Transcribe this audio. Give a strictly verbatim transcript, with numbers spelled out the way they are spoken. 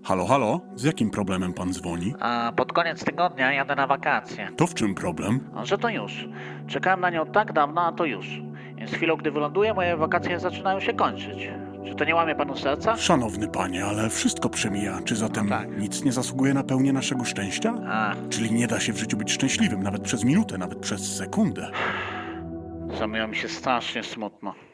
Halo, halo, z jakim problemem pan dzwoni? A pod koniec tygodnia jadę na wakacje. To w czym problem? A że to już. Czekałem na nią tak dawno, a to już. Więc chwilą, gdy wyląduję, moje wakacje zaczynają się kończyć. Czy to nie łamie panu serca? Szanowny panie, ale wszystko przemija. Czy zatem No tak. nic nie zasługuje na pełnię naszego szczęścia? A, Czyli nie da się w życiu być szczęśliwym, nawet przez minutę, nawet przez sekundę. zrobiło mi się strasznie smutno.